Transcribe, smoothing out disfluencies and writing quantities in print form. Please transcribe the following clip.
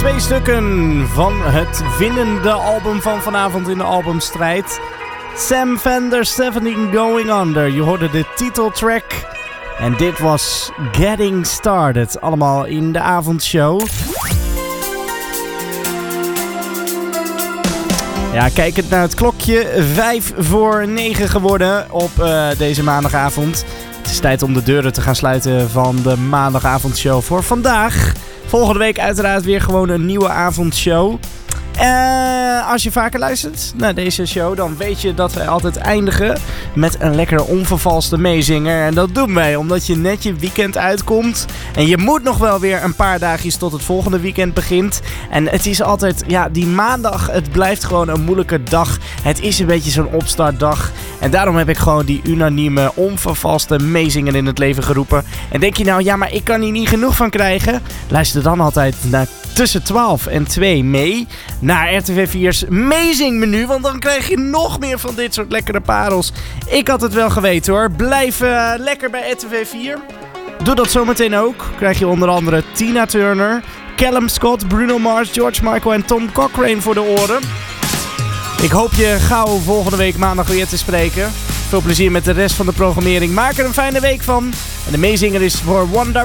2 stukken van het winnende album van vanavond in de albumstrijd. Sam Fender, 17 Going Under. Je hoorde de titeltrack. En dit was Getting Started. Allemaal in de avondshow. Ja, kijkend naar het klokje. 8:55 geworden op deze maandagavond. Het is tijd om de deuren te gaan sluiten van de maandagavondshow voor vandaag. Volgende week uiteraard weer gewoon een nieuwe avondshow. Als je vaker luistert naar deze show, dan weet je dat wij altijd eindigen met een lekkere onvervalste meezinger. En dat doen wij omdat je net je weekend uitkomt. En je moet nog wel weer een paar dagjes tot het volgende weekend begint. En het is altijd, ja, die maandag, het blijft gewoon een moeilijke dag. Het is een beetje zo'n opstartdag. En daarom heb ik gewoon die unanieme, onvervalste meezinger in het leven geroepen. En denk je nou, ja, maar ik kan hier niet genoeg van krijgen? Luister dan altijd naar tussen 12 en 2 mee naar RTV 4's Meezingmenu, want dan krijg je nog meer van dit soort lekkere parels. Ik had het wel geweten hoor. Blijf lekker bij RTV 4. Doe dat zometeen ook. Krijg je onder andere Tina Turner, Callum Scott, Bruno Mars, George Michael en Tom Cochrane voor de oren. Ik hoop je gauw volgende week maandag weer te spreken. Veel plezier met de rest van de programmering. Maak er een fijne week van. En de meezinger is voor One